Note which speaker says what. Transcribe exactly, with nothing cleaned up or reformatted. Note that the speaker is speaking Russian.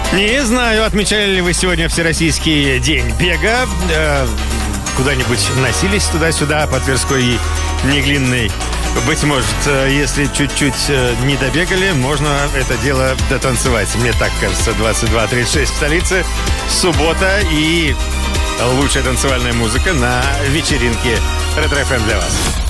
Speaker 1: Не знаю, отмечали ли вы сегодня Всероссийский день бега. Э, куда-нибудь носились туда-сюда по Тверской и Неглинной. Быть может, если чуть-чуть не добегали, можно это дело дотанцевать. Мне так кажется. двадцать два тридцать шесть в столице. Суббота и лучшая танцевальная музыка на вечеринке Ретро эф эм для вас.